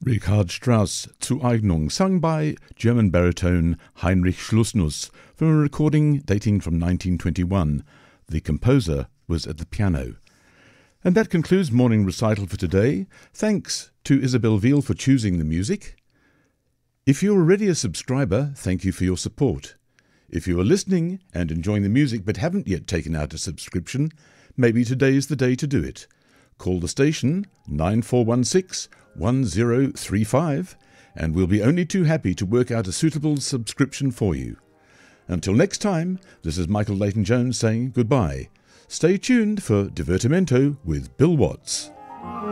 Richard Strauss Zu Eignung, sung by German baritone Heinrich Schlussnuss from a recording dating from 1921. The composer was at the piano. And that concludes Morning Recital for today. Thanks to Isabel Veal for choosing the music. If you're already a subscriber, thank you for your support. If you are listening and enjoying the music but haven't yet taken out a subscription, maybe today's the day to do it. Call the station 9416-1035 and we'll be only too happy to work out a suitable subscription for you. Until next time, this is Michael Leighton-Jones saying goodbye. Stay tuned for Divertimento with Bill Watts.